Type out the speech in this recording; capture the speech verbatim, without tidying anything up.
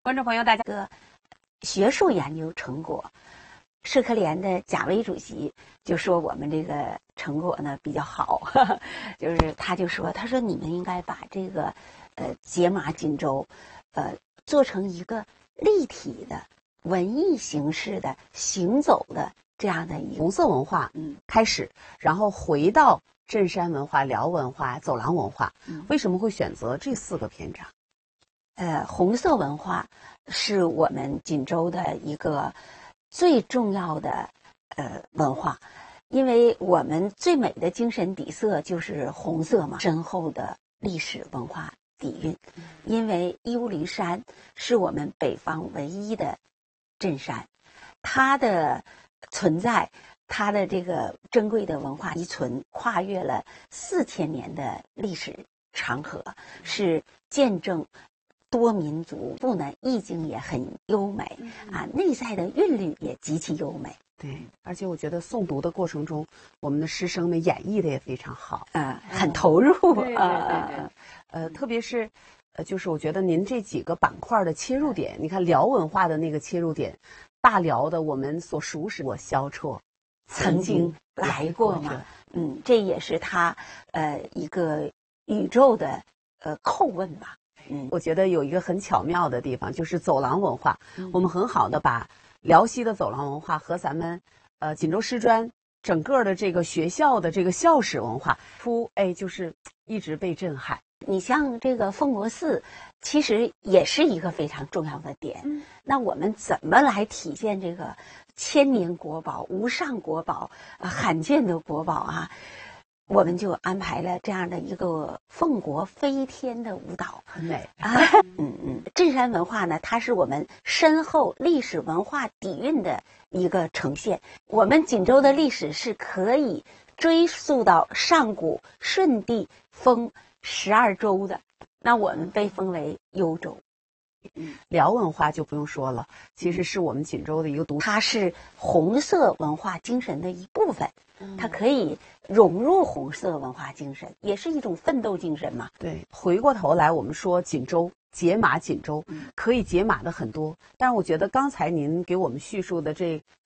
观众朋友，大家个学术研究成果，社科联的贾维主席就说我们这个成果呢比较好，呵呵就是他就说，他说你们应该把这个呃解码锦州，呃做成一个立体的文艺形式的行走的这样的一个红色文化嗯开始，然后回到镇山文化、辽文化、走廊文化， 嗯为什么会选择这四个篇章？ 呃，红色文化是我们锦州的一个最重要的呃文化，因为我们最美的精神底色就是红色嘛，深厚的历史文化底蕴。因为义乌灵山是我们北方唯一的镇山，它的存在，它的这个珍贵的文化遗存，跨越了四千年的历史长河，是见证多民族，不呢意境也很优美啊，内在的韵律也极其优美。 对，而且我觉得诵读的过程中，我们的师生们演绎的也非常好， 啊，很投入啊啊， 呃，特别是，呃，就是我觉得您这几个板块的切入点，你看辽文化的那个切入点，大辽的我们所熟识我萧绰曾经来过嘛，嗯，这也是他呃一个宇宙的呃叩问吧。嗯， 我觉得有一个很巧妙的地方，就是走廊文化，嗯、我们很好的把辽西的走廊文化和咱们呃锦州师专整个的这个学校的这个校史文化，出哎就是一直被震撼。 你像这个奉国寺，其实也是一个非常重要的点。嗯、那我们怎么来体现这个千年国宝、无上国宝啊、罕见的国宝啊？我们就安排了这样的一个凤国飞天的舞蹈， 很美啊。嗯嗯，镇山文化呢，它是我们深厚历史文化底蕴的一个呈现。我们锦州的历史是可以追溯到上古舜帝封十二州的，那我们被封为幽州。 嗯，辽文化就不用说了，其实是我们锦州的一个独， 它是红色文化精神的一部分，它可以融入红色文化精神，也是一种奋斗精神嘛。 对，回过头来我们说锦州解码锦州，可以解码的很多，但是我觉得刚才您给我们叙述的这